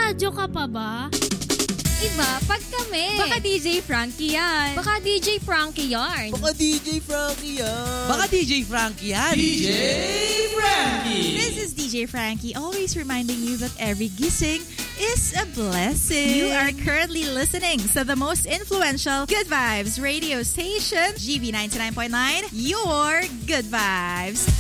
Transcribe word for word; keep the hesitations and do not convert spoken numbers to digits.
Nagraradyo ka pa ba? Iba, pag kami. Baka D J Frankie yan. Baka D J Frankie yarn. Baka D J Frankie yan. Baka D J Frankie yan. D J Frankie. This is D J Frankie, always reminding you that every gising is a blessing. You are currently listening to the most influential Good Vibes radio station, G B ninety-nine point nine, your Good Vibes.